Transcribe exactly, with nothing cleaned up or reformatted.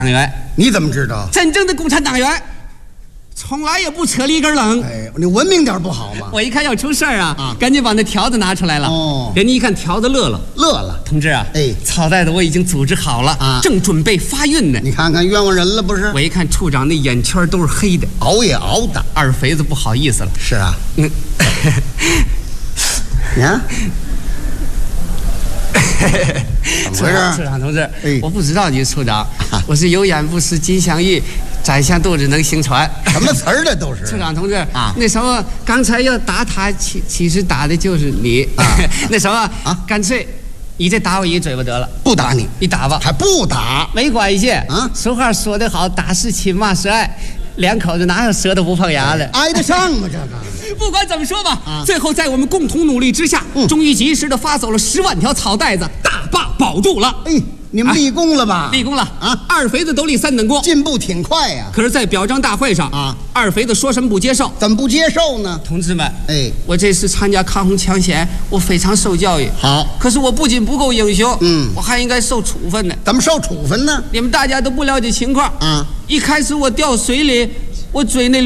党员。 你怎么知道？ 真正的共产党员，从来也不扯里根冷。 哎，你文明点不好吗？ 我一看要出事儿啊， 啊赶紧把那条子拿出来了。 哦， 人家一看条子乐了， 乐了。 同志啊， 哎， 草袋子我已经组织好了啊， 正准备发运呢。 你看看冤枉人了不是？ 我一看处长那眼圈都是黑的， 熬也熬的。 二肥子不好意思了。 是啊， 嗯， 你看。怎么回事？ 处长同志， 哎， 我不知道你是处长，我是有眼不识金镶玉，宰相肚子能行船。 什么词儿的都是。 处长同志啊， 那什么，刚才要打他，其其实打的就是你。啊、那什么啊，干脆你再打我一个嘴巴得了。 不打你， 你打吧。 还不打？ 没关系啊。 俗话说得好，打是亲，骂是爱。两口子哪有舌头不碰牙的？ 挨得上吗？这个不管怎么说吧， 啊， 最后在我们共同努力之下，嗯，终于及时的发走了十万条草袋子，大坝保住了。 哎，你们立功了吧？ 立功了啊！ 二肥子都立三等功， 进步挺快呀。 可是，在表彰大会上啊， 二肥子说什么不接受？ 怎么不接受呢？ 同志们， 哎， 我这次参加抗洪抢险，我非常受教育。 好， 可是我不仅不够英雄， 嗯， 我还应该受处分呢。 怎么受处分呢？ 你们大家都不了解情况啊！ 一开始我掉水里，我嘴那